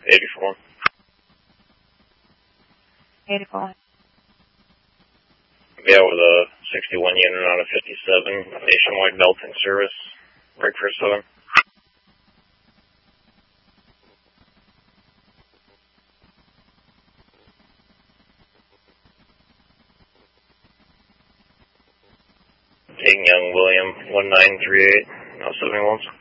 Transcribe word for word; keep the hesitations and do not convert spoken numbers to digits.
eighty-four. eighty-four. Yeah, with a sixty-one unit on a fifty-seven, nationwide belting service, break for seven. Taking Young William, one nine three eight, now seventy-one.